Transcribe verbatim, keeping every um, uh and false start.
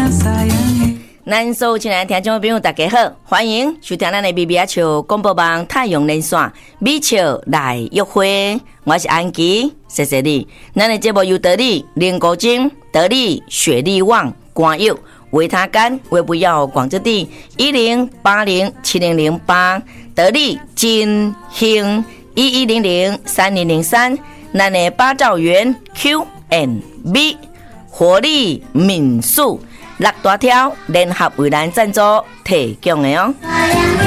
咱所有亲爱的听众朋友大家好，欢迎收听咱的米米阿笑广播网太阳连线米笑来约会，我是安琪，谢谢你。咱的节目由得力林国精、得力雪力旺、光佑、维他干、维不要广之地一零八零七零零八，得力金兴一一零零三零零三，咱的八兆元 Q and B 活力民宿。六大条联合为咱赞助提供的哦。